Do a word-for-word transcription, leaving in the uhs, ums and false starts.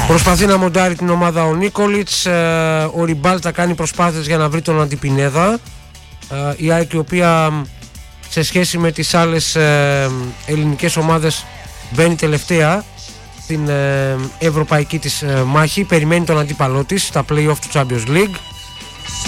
Προσπαθεί να μοντάρει την ομάδα ο Νίκολιτς. Ο Ριμπάλτα κάνει προσπάθειες για να βρει τον Αντιπινέδα. Η ΑΕΚ, η οποία σε σχέση με τις άλλες ελληνικές ομάδες μπαίνει τελευταία στην ευρωπαϊκή της μάχη, περιμένει τον αντίπαλό της στα play-off του Champions League.